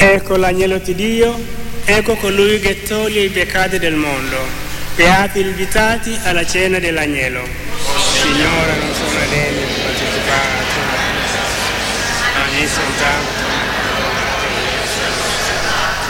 Ecco l'agnello di Dio, ecco colui che toglie i peccati del mondo. Beati gli invitati alla cena dell'agnello. Signore, non sono degno di partecipare alla tua messa in